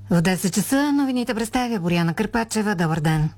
В 10 часа новините представя Боряна Кърпачева. Добър ден!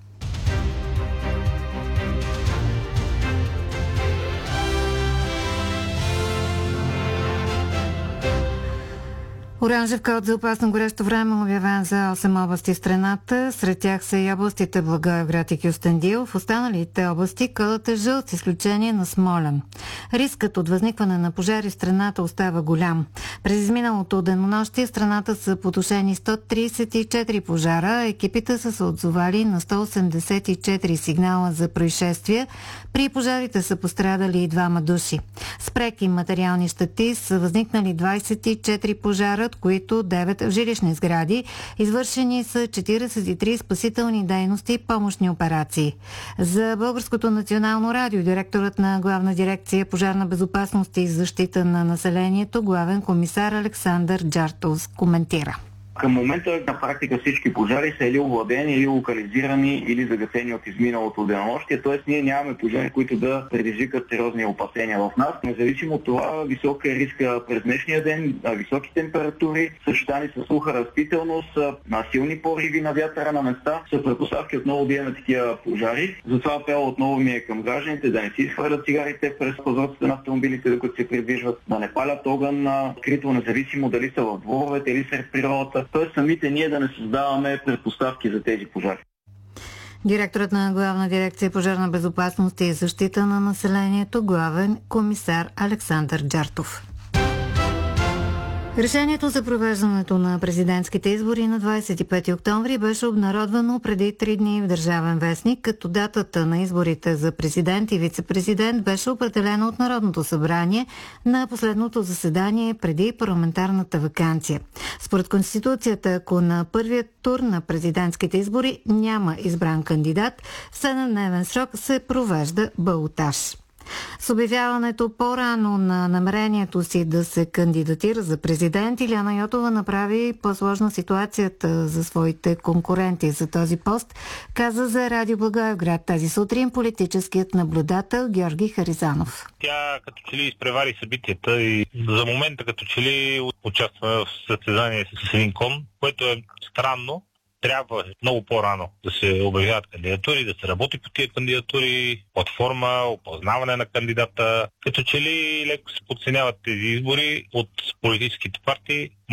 Оранжев код за опасно горещо време обявен за 8 области в страната. Сред тях са и областите Благоевград и Кюстендил. В останалите области кодът е жълт с изключение на Смолян. Рискът от възникване на пожари в страната остава голям. През изминалото денонощие в страната са потушени 134 пожара. Екипите са се отзовали на 184 сигнала за происшествия. При пожарите са пострадали и 2 души. С преки материални щети са възникнали 24 пожара, от които 9 в жилищни сгради. Извършени са 43 спасителни дейности и помощни операции. За Българското национално радио директорът на Главна дирекция пожарна безопасност и защита на населението, главен комисар Александър Джартов, коментира. Към момента на практика всички пожари са или овладени, или локализирани, или загасени от изминалото денонощие. Т.е. ние нямаме пожари, които да предизвикат сериозни опасения в нас. Независимо от това, висок е риска през днешния ден, високи температури, съчетани с суха растителност, силни пориви на вятъра на места, са предпоставки отново да имаме такива пожари. Затова апел отново ми е към гражданите да не си изхвърлят цигарите през прозорците на автомобилите, докато се придвижват, да не палят огън открито, независимо дали са в дворовете или сред природата. Тоест самите ние да не създаваме предпоставки за тези пожари. Директорът на Главна дирекция пожарна безопасност и защита на населението, главен комисар Александър Джартов. Решението за провеждането на президентските избори на 25 октомври беше обнародвано преди 3 дни в Държавен вестник, като датата на изборите за президент и вице-президент беше определена от Народното събрание на последното заседание преди парламентарната ваканция. Според Конституцията, ако на първият тур на президентските избори няма избран кандидат, в 7-дневен срок се провежда балотаж. С обявяването по-рано на намерението си да се кандидатира за президент, Илияна Йотова направи по-сложна ситуацията за своите конкуренти за този пост, каза за Радио Благоевград тази сутрин политическият наблюдател Георги Харизанов. Тя като че ли изпревари събитията и за момента като че ли участва в състезание с един кон, което е странно. Трябва много по-рано да се обявяват кандидатури, да се работи по тия кандидатури, платформа, опознаване на кандидата. Като че ли леко се подценяват тези избори от политическите партии.